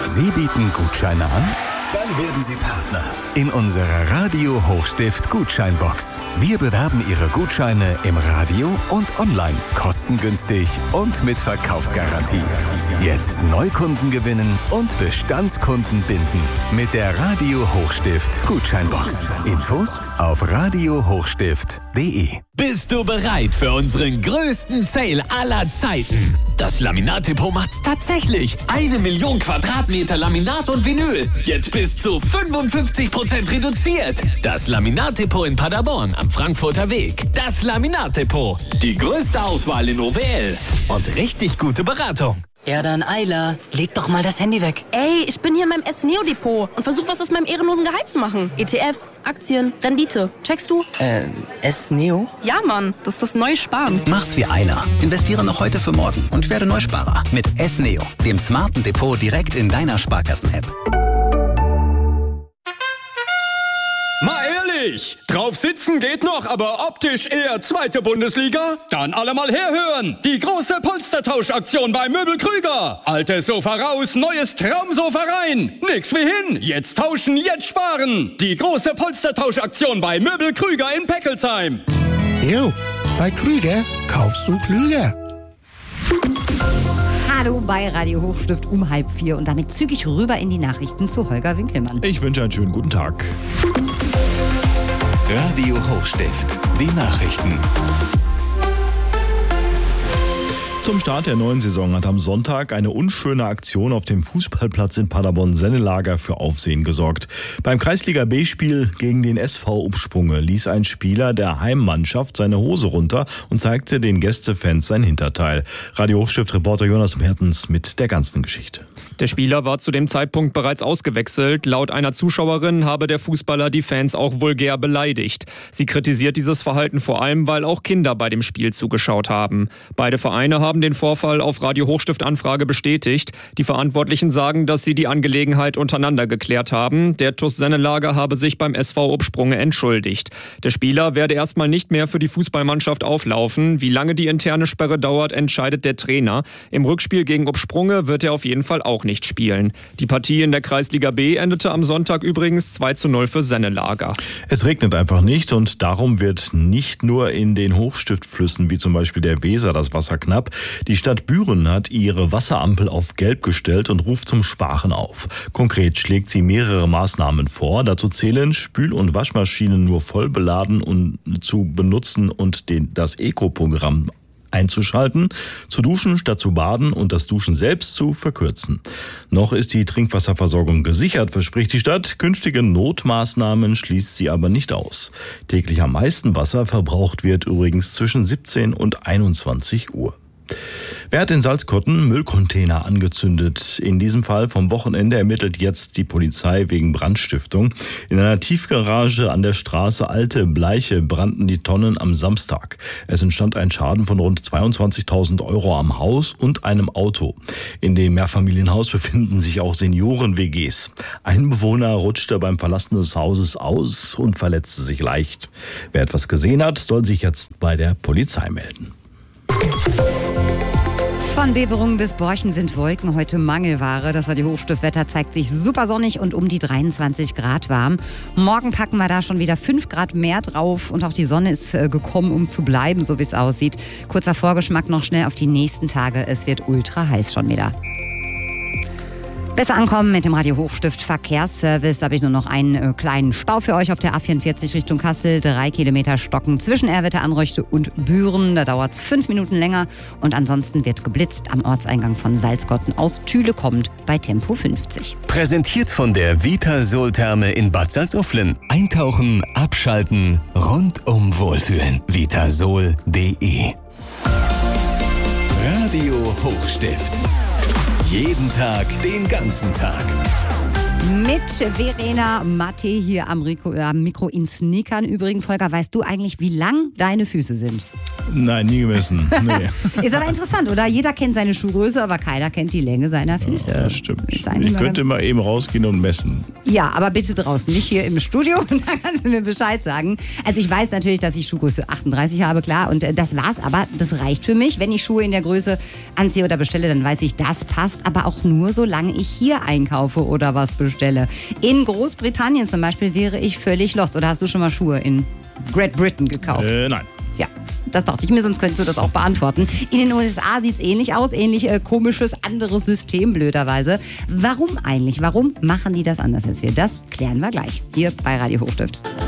Sie bieten Gutscheine an? Dann werden Sie Partner in unserer Radio Hochstift Gutscheinbox. Wir bewerben Ihre Gutscheine im Radio und online, kostengünstig und mit Verkaufsgarantie. Jetzt Neukunden gewinnen und Bestandskunden binden mit der Radio Hochstift Gutscheinbox. Infos auf radiohochstift.de. Bist du bereit für unseren größten Sale aller Zeiten? Das Laminat-Depot macht's tatsächlich. 1 Million Quadratmeter Laminat und Vinyl. Jetzt bis zu 55% reduziert. Das Laminat-Depot in Paderborn am Frankfurter Weg. Das Laminat-Depot. Die größte Auswahl in OWL. Und richtig gute Beratung. Ja dann, Ayla, leg doch mal das Handy weg. Ey, ich bin hier in meinem S-Neo-Depot und versuche was aus meinem ehrenlosen Gehalt zu machen. ETFs, Aktien, Rendite. Checkst du? S-Neo? Ja, Mann, das ist das neue Sparen. Mach's wie Ayla. Investiere noch heute für morgen und werde Neusparer. Mit S-Neo, dem smarten Depot direkt in deiner Sparkassen-App. Mal ehrlich, drauf sitzen geht noch, aber optisch eher zweite Bundesliga? Dann alle mal herhören. Die große Polstertauschaktion bei Möbel Krüger. Altes Sofa raus, neues Traumsofa rein. Nix wie hin. Jetzt tauschen, jetzt sparen. Die große Polstertauschaktion bei Möbel Krüger in Peckelsheim. Jo, bei Krüger kaufst du klüger. Hallo bei Radio Hochstift um 3:30 und damit zügig rüber in die Nachrichten zu Holger Winkelmann. Ich wünsche einen schönen guten Tag. Radio Hochstift, die Nachrichten. Zum Start der neuen Saison hat am Sonntag eine unschöne Aktion auf dem Fußballplatz in Paderborn-Sennelager für Aufsehen gesorgt. Beim Kreisliga-B-Spiel gegen den SV Upsprunge ließ ein Spieler der Heimmannschaft seine Hose runter und zeigte den Gästefans sein Hinterteil. Radio Hochstift-Reporter Jonas Mertens mit der ganzen Geschichte. Der Spieler war zu dem Zeitpunkt bereits ausgewechselt. Laut einer Zuschauerin habe der Fußballer die Fans auch vulgär beleidigt. Sie kritisiert dieses Verhalten vor allem, weil auch Kinder bei dem Spiel zugeschaut haben. Beide Vereine haben den Vorfall auf Radio Hochstift Anfrage bestätigt. Die Verantwortlichen sagen, dass sie die Angelegenheit untereinander geklärt haben. Der TuS Sennelager habe sich beim SV Upsprunge entschuldigt. Der Spieler werde erstmal nicht mehr für die Fußballmannschaft auflaufen. Wie lange die interne Sperre dauert, entscheidet der Trainer. Im Rückspiel gegen Upsprunge wird er auf jeden Fall auch nicht spielen. Die Partie in der Kreisliga B endete am Sonntag übrigens 2:0 für Sennelager. Es regnet einfach nicht und darum wird nicht nur in den Hochstiftflüssen wie zum Beispiel der Weser das Wasser knapp. Die Stadt Büren hat ihre Wasserampel auf Gelb gestellt und ruft zum Sparen auf. Konkret schlägt sie mehrere Maßnahmen vor. Dazu zählen Spül- und Waschmaschinen nur voll beladen und zu benutzen und das Eco-Programm einzuschalten, zu duschen statt zu baden und das Duschen selbst zu verkürzen. Noch ist die Trinkwasserversorgung gesichert, verspricht die Stadt. Künftige Notmaßnahmen schließt sie aber nicht aus. Täglich am meisten Wasser verbraucht wird übrigens zwischen 17 und 21 Uhr. Wer hat in Salzkotten Müllcontainer angezündet? In diesem Fall vom Wochenende ermittelt jetzt die Polizei wegen Brandstiftung. In einer Tiefgarage an der Straße Alte Bleiche brannten die Tonnen am Samstag. Es entstand ein Schaden von rund 22.000 € am Haus und einem Auto. In dem Mehrfamilienhaus befinden sich auch Senioren-WGs. Ein Bewohner rutschte beim Verlassen des Hauses aus und verletzte sich leicht. Wer etwas gesehen hat, soll sich jetzt bei der Polizei melden. Von Beverungen bis Borchen sind Wolken heute Mangelware. Das Radio Hochstift-Wetter zeigt sich super sonnig und um die 23 Grad warm. Morgen packen wir da schon wieder 5 Grad mehr drauf und auch die Sonne ist gekommen, um zu bleiben, so wie es aussieht. Kurzer Vorgeschmack noch schnell auf die nächsten Tage. Es wird ultra heiß schon wieder. Besser ankommen mit dem Radio Hochstift Verkehrsservice. Da habe ich nur noch einen kleinen Stau für euch auf der A44 Richtung Kassel. 3 Kilometer Stocken zwischen Erwitte, Anreuchte und Büren. Da dauert es 5 Minuten länger. Und ansonsten wird geblitzt am Ortseingang von Salzkotten aus Thüle kommend bei Tempo 50. Präsentiert von der Vitasol-Therme in Bad Salzuflen. Eintauchen, abschalten, rundum wohlfühlen. Vitasol.de. Radio Hochstift. Jeden Tag, den ganzen Tag. Mit Verena Matte hier am Mikro in Sneakern. Übrigens, Holger, weißt du eigentlich, wie lang deine Füße sind? Nein, nie gemessen. Nee. Ist aber interessant, oder? Jeder kennt seine Schuhgröße, aber keiner kennt die Länge seiner Füße. Ja, das stimmt. Ich könnte mal eben rausgehen und messen. Ja, aber bitte draußen, nicht hier im Studio. Und da kannst du mir Bescheid sagen. Also ich weiß natürlich, dass ich Schuhgröße 38 habe, klar. Und das war's, aber das reicht für mich. Wenn ich Schuhe in der Größe anziehe oder bestelle, dann weiß ich, das passt. Aber auch nur, solange ich hier einkaufe oder was bestelle. In Großbritannien zum Beispiel wäre ich völlig lost. Oder hast du schon mal Schuhe in Great Britain gekauft? Nein. Ja, das dachte ich mir, sonst könntest du das auch beantworten. In den USA sieht es ähnlich aus, komisches, anderes System, blöderweise. Warum eigentlich? Warum machen die das anders als wir? Das klären wir gleich, hier bei Radio Hochstift.